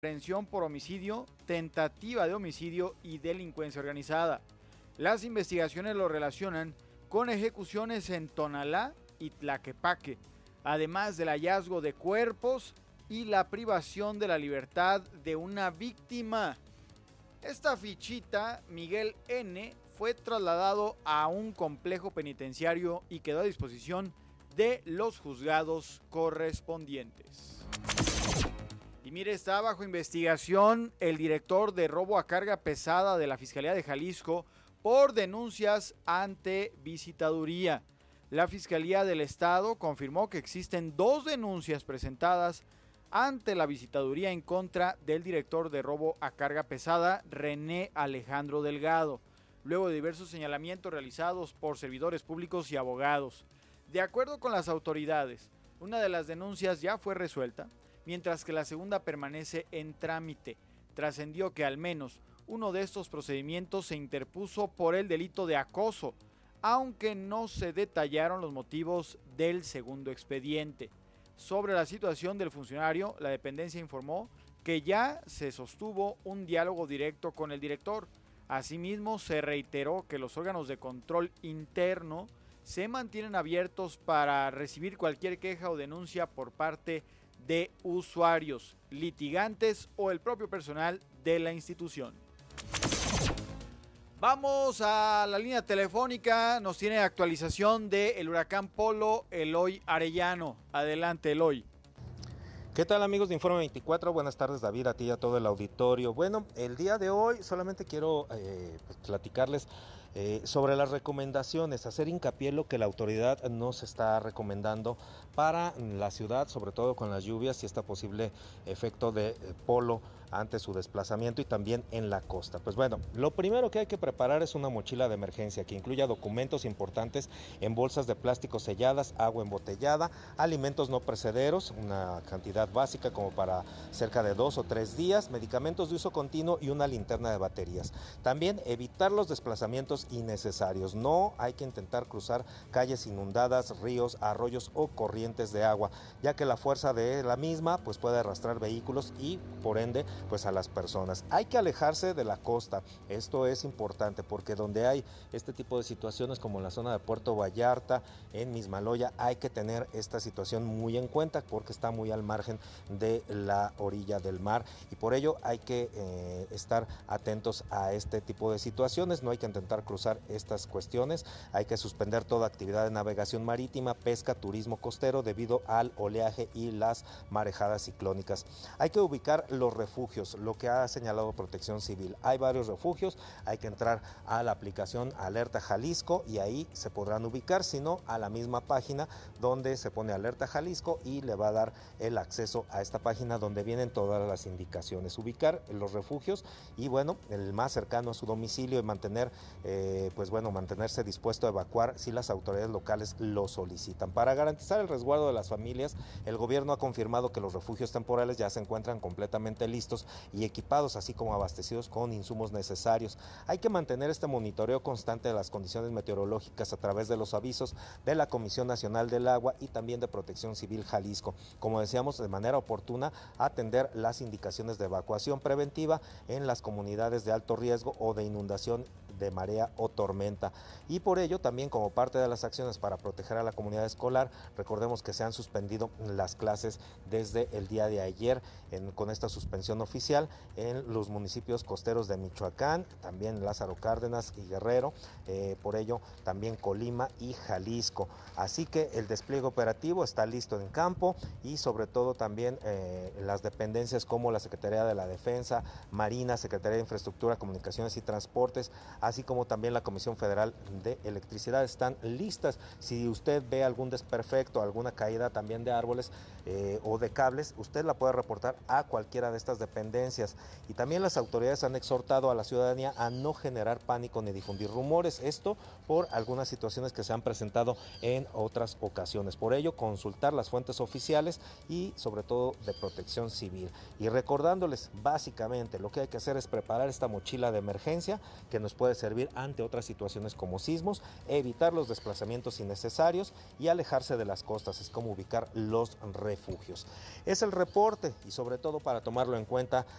aprehensión por homicidio, tentativa de homicidio y delincuencia organizada. Las investigaciones lo relacionan con ejecuciones en Tonalá y Tlaquepaque, además del hallazgo de cuerpos y la privación de la libertad de una víctima. Esta fichita, Miguel N., fue trasladado a un complejo penitenciario y quedó a disposición de los juzgados correspondientes. Y mire, está bajo investigación el director de robo a carga pesada de la Fiscalía de Jalisco por denuncias ante visitaduría. La Fiscalía del Estado confirmó que existen 2 denuncias presentadas ante la visitaduría en contra del director de robo a carga pesada, René Alejandro Delgado, luego de diversos señalamientos realizados por servidores públicos y abogados. De acuerdo con las autoridades, una de las denuncias ya fue resuelta, mientras que la segunda permanece en trámite. Trascendió que al menos uno de estos procedimientos se interpuso por el delito de acoso, aunque no se detallaron los motivos del segundo expediente. Sobre la situación del funcionario, la dependencia informó que ya se sostuvo un diálogo directo con el director. Asimismo, se reiteró que los órganos de control interno se mantienen abiertos para recibir cualquier queja o denuncia por parte de usuarios, litigantes o el propio personal de la institución. Vamos a la línea telefónica, nos tiene actualización del huracán Polo, Eloy Arellano. Adelante, Eloy. ¿Qué tal, amigos de Informe 24? Buenas tardes, David, a ti y a todo el auditorio. Bueno, el día de hoy solamente quiero platicarles sobre las recomendaciones, hacer hincapié en lo que la autoridad nos está recomendando para la ciudad, sobre todo con las lluvias y este posible efecto de Polo ante su desplazamiento y también en la costa. Pues bueno, lo primero que hay que preparar es una mochila de emergencia que incluya documentos importantes en bolsas de plástico selladas, agua embotellada, alimentos no perecederos, una cantidad básica como para cerca de 2 o 3 días, medicamentos de uso continuo y una linterna de baterías. También evitar los desplazamientos innecesarios. No hay que intentar cruzar calles inundadas, ríos, arroyos o corrientes de agua, ya que la fuerza de la misma pues puede arrastrar vehículos y por ende pues a las personas. Hay que alejarse de la costa. Esto es importante porque donde hay este tipo de situaciones como en la zona de Puerto Vallarta, en Mismaloya, hay que tener esta situación muy en cuenta porque está muy al margen de la orilla del mar y por ello hay que estar atentos a este tipo de situaciones. No hay que intentar cruzar estas cuestiones. Hay que suspender toda actividad de navegación marítima, pesca, turismo costero debido al oleaje y las marejadas ciclónicas. Hay que ubicar los refugios, lo que ha señalado Protección Civil. Hay varios refugios, hay que entrar a la aplicación Alerta Jalisco y ahí se podrán ubicar, sino a la misma página donde se pone Alerta Jalisco y le va a dar el acceso a esta página donde vienen todas las indicaciones. Ubicar los refugios y bueno, el más cercano a su domicilio y mantenerse dispuesto a evacuar si las autoridades locales lo solicitan. Para garantizar el resguardo de las familias, el gobierno ha confirmado que los refugios temporales ya se encuentran completamente listos y equipados, así como abastecidos con insumos necesarios. Hay que mantener este monitoreo constante de las condiciones meteorológicas a través de los avisos de la Comisión Nacional del Agua y también de Protección Civil Jalisco. Como decíamos, de manera oportuna atender las indicaciones de evacuación preventiva en las comunidades de alto riesgo o de inundación de marea o tormenta. Y por ello también como parte de las acciones para proteger a la comunidad escolar, recordemos que se han suspendido las clases desde el día de ayer con esta suspensión oficial en los municipios costeros de Michoacán, también Lázaro Cárdenas y Guerrero, por ello también Colima y Jalisco. Así que el despliegue operativo está listo en campo y sobre todo también las dependencias como la Secretaría de la Defensa, Marina, Secretaría de Infraestructura, Comunicaciones y Transportes, así como también la Comisión Federal de Electricidad están listas. Si usted ve algún desperfecto, alguna caída también de árboles o de cables, usted la puede reportar a cualquiera de estas dependencias. Y también las autoridades han exhortado a la ciudadanía a no generar pánico ni difundir rumores, esto por algunas situaciones que se han presentado en otras ocasiones. Por ello, consultar las fuentes oficiales y sobre todo de Protección Civil. Y recordándoles, básicamente lo que hay que hacer es preparar esta mochila de emergencia que nos puede servir ante otras situaciones como sismos, evitar los desplazamientos innecesarios y alejarse de las costas, es como ubicar los refugios. Es el reporte y sobre todo para tomarlo en cuenta